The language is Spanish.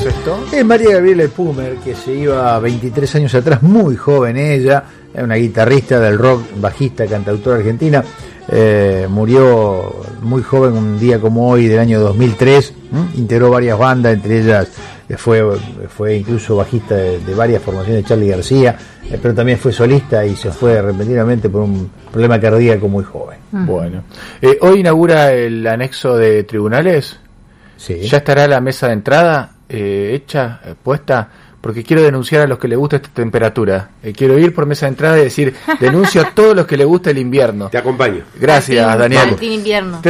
es esto? Es María Gabriela Pumer, que se iba 23 años atrás, muy joven ella, es una guitarrista del rock, bajista, cantautora argentina. Murió muy joven un día como hoy del año 2003. Integró varias bandas, entre ellas fue incluso bajista de varias formaciones de Charly García, pero también fue solista y se fue repentinamente por un problema cardíaco muy joven. Bueno, hoy inaugura el anexo de tribunales. Sí. ¿Ya estará la mesa de entrada hecha, puesta? Porque quiero denunciar a los que les gusta esta temperatura. Quiero ir por mesa de entrada y decir, denuncio a todos los que les gusta el invierno. Te acompaño. Gracias, Daniel. Martín Invierno.